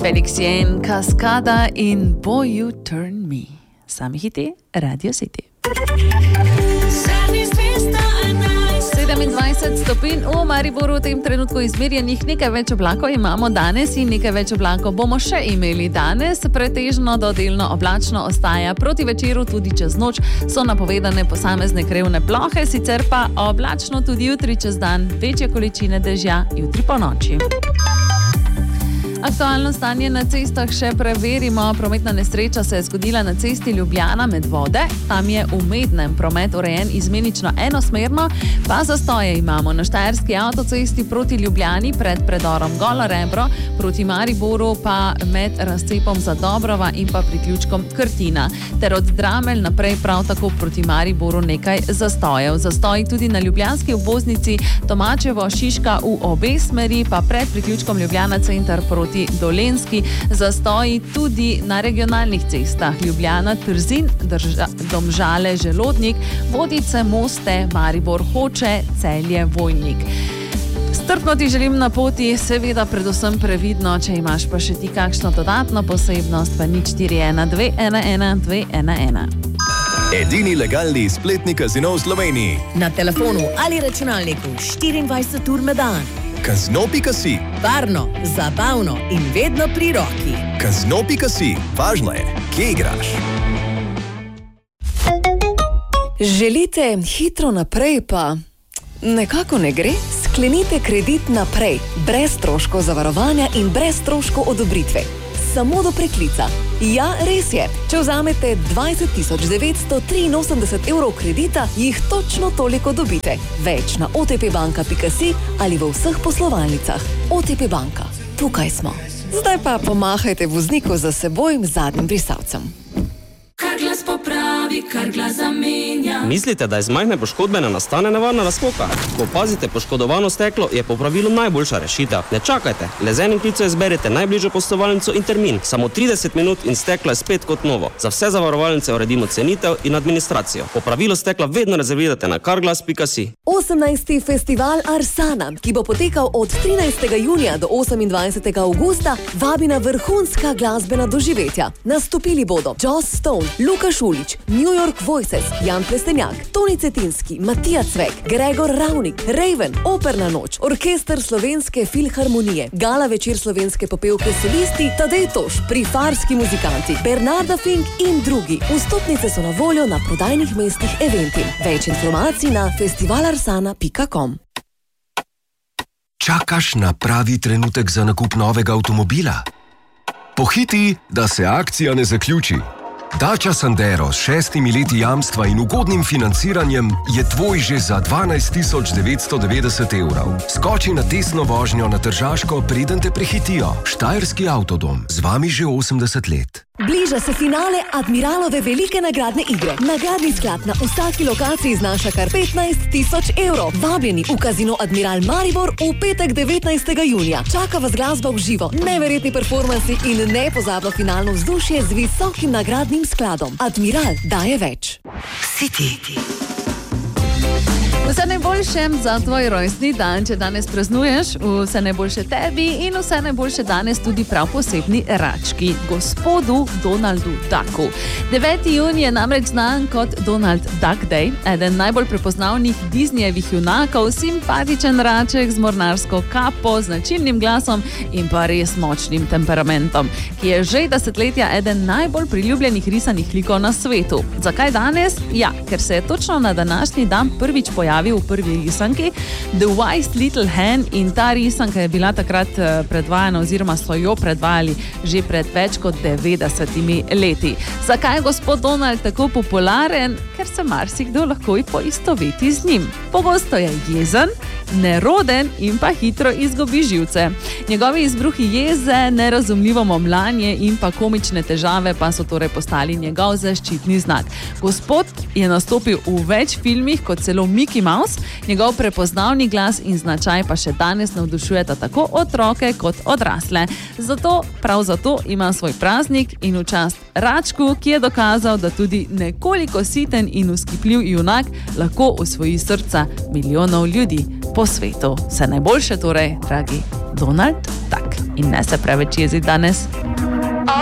Felix Jaehn, Kaskada in Boy You Turn Me. Sami hiti, Radio City. 27 stopinj v Mariboru v tem trenutku izmerjenih, nekaj več oblakov imamo danes in nekaj več oblakov bomo še imeli danes. Pretežno do delno oblačno ostaja. Proti večeru tudi čez noč so napovedane posamezne krevne plohe, sicer pa oblačno tudi jutri čez dan, večje količine dežja jutri po noči. Aktualno stanje na cestah še preverimo. Prometna nesreča se je zgodila na cesti Ljubljana Medvode. Tam je v Mednem promet urejen izmenično enosmerno, pa zastoje imamo na Štajerski avtocesti proti Ljubljani pred predorom Golo Rebro, proti Mariboru pa med razcepom Zadobrova in pa priključkom Krtina. Ter od Dramelj naprej prav tako proti Mariboru nekaj zastojev. Zastoji tudi na ljubljanski obvoznici Tomačevo Šiška v obe smeri, pa pred priključkom Ljubljana center proti Dolenjski, zastoji tudi na regionalnih cestah Ljubljana, Trzin, Domžale, Želodnik, Vodice, Moste, Maribor, Hoče, Celje, Vojnik. Strpno ti želim na poti, seveda predvsem previdno, če imaš pa še ti kakšno dodatno posebnost, pa 041 211 211. Edini legalni spletni kazino v Sloveniji. Na telefonu ali računalniku 24 ur na dan. Kazino.si. Varno, zabavno in vedno pri roki. Kazino.si. Važno je, kje igraš. Želite hitro naprej, pa nekako ne gre? Sklenite kredit naprej, brez stroškov zavarovanja in brez stroškov odobritve. Samo do preklica. Ja, res je. Če vzamete 20.983 evrov kredita, jih točno toliko dobite. Več na otpbanka.si ali v vseh poslovalnicah. OTP banka. Tukaj smo. Zdaj pa pomahajte vozniku za seboj zadnjim brisalcem. Kar glas popravi, kar glas zamenja. Mislite, da iz majhne poškodbe ne nastane nevarna razpoka? Ko opazite poškodovano steklo, je po pravilu najboljša rešitev. Ne čakajte, le z enim klicem izberite najbližjo poslovalnico in termin. Samo 30 minut in steklo je spet kot novo. Za vse zavarovalnice uredimo cenitev in administracijo. Po pravilu stekla vedno rezervirate na carglass.si. 18. festival Arsana, ki bo potekal od 13. junija do 28. augusta, vabi na vrhunska glasbena doživetja. Nastopili bodo Joss Stone, Luka Šulić, New York Voices, Jan Plestenjak, Toni Cetinski, Matija Cvek, Gregor Ravnik, Raven, Operna noč, Orkester Slovenske filharmonije, Gala večer slovenske popevke solisti, Tadej Toš, Prifarski muzikanti, Bernarda Fink in drugi. Vstopnice so na voljo na prodajnih mestih Eventim. Več informacij na festivalarsana.com. Čakaš na pravi trenutek za nakup novega avtomobila? Pohiti, da se akcija ne zaključi. Dacia Sandero s 6 leti jamstva in ugodnim financiranjem je tvoj že za 12.990 evrov. Skoči na testno vožnjo na Tržaško, preden te prehitijo. Štajerski avtodom, z vami že 80 let. Bliža se finale Admiralove velike nagradne igre. Nagradni sklad na vsaki lokaciji znaša kar 15.000 evrov. Vabljeni v Kazino Admiral Maribor v petek 19. junija. Čaka vas glasba v živo, neverjetni performansi in nepozabno finalno vzdušje z visokim nagradnim skladom. Admiral daje več. City. Vse najboljše za tvoj rojstni dan, če danes praznuješ, vse najboljše tebi in vse najboljše danes tudi prav posebni rački, gospodu Donaldu Ducku. 9. junij je namreč znan kot Donald Duck Day, eden najbolj prepoznavnih Disneyjevih junakov, simpatičen raček z mornarsko kapo, značilnim glasom in pa res močnim temperamentom, ki je že desetletja eden najbolj priljubljenih risanih likov na svetu. Zakaj danes? Ja, ker se je točno na današnji dan prvič pojavil v prvi risanki The Wise Little Hen in ta risanka je bila takrat predvajana oziroma so jo predvajali že pred več kot 90 leti. Zakaj je gospod Donald tako popularen? Ker se marsikdo lahko poistoveti z njim. Pogosto je jezen, neroden in pa hitro izgubi živce. Njegovi izbruhi jeze, nerazumljivo momljanje in pa komične težave pa so torej postali njegov zaščitni znak. Gospod je nastopil v več filmih kot celo Mickey Mouse, njegov prepoznavni glas in značaj pa še danes navdušujeta tako otroke kot odrasle. Prav zato ima svoj praznik in v čast račku, ki je dokazal, da tudi nekoliko siten in vzkipljiv junak lahko osvoji srca milijonov ljudi. po svetu. Vse najboljše torej, dragi Donald Duck. In ne se preveč jeziti danes.